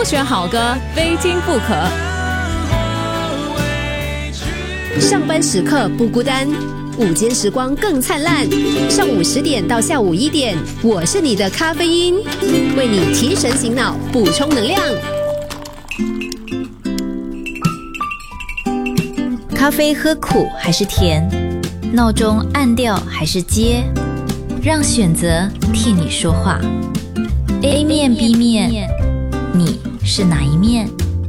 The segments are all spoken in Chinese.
挑选好歌，非听不可。 上班时刻不孤单，午间时光更灿烂。上午10点到下午1点，我是你的咖啡因，为你提神醒脑，补充能量。 咖啡喝苦还是甜？闹钟按掉还是接？让选择替你说话。A 面 B 面，你是哪一面？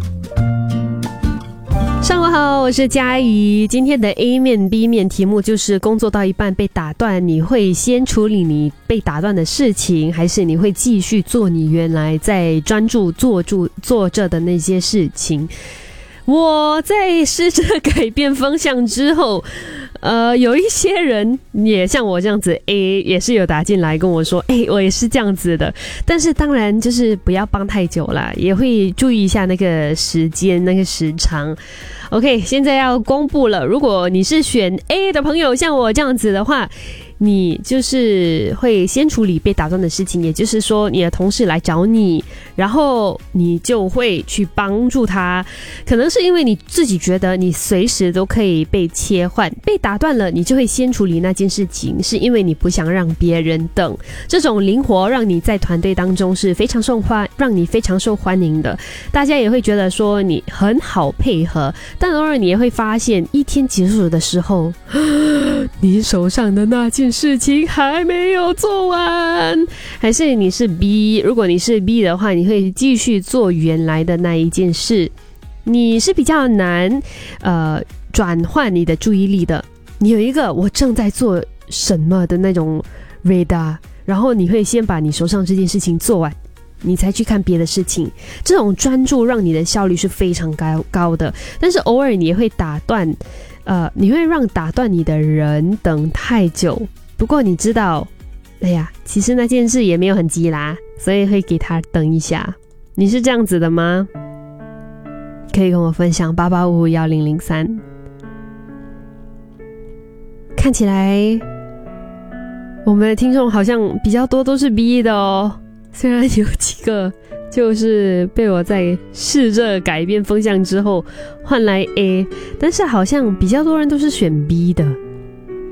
上午好，我是佳怡。今天的 A 面 B 面题目就是工作到一半被打断，你会先处理你被打断的事情，还是你会继续做你原来在专注做着的那些事情？我在试着改变方向之后，有一些人也像我这样子 ，A 也是有打进来跟我说，我也是这样子的。但是当然就是不要帮太久啦，也会注意一下那个时间、那个时长。OK， 现在要公布了，如果你是选 A 的朋友，像我这样子的话，你就是会先处理被打断的事情，也就是说你的同事来找你，然后你就会去帮助他。可能是因为你自己觉得你随时都可以被切换，被打断了你就会先处理那件事情，是因为你不想让别人等。这种灵活让你在团队当中是让你非常受欢迎的，大家也会觉得说你很好配合。但偶尔你也会发现，一天结束的时候，你手上的那件事情还没有做完。还是你是 B， 如果你是 B 的话，你会继续做原来的那一件事。你是比较难转换你的注意力的，你有一个我正在做什么的那种 radar， 然后你会先把你手上这件事情做完，你才去看别的事情。这种专注让你的效率是非常高的。但是偶尔你也会你会让打断你的人等太久。不过你知道，其实那件事也没有很急啦，所以会给他等一下。你是这样子的吗？可以跟我分享88551003。看起来我们的听众好像比较多都是 B 的哦，虽然有几个就是被我在试着改变风向之后换来 A， 但是好像比较多人都是选 B 的。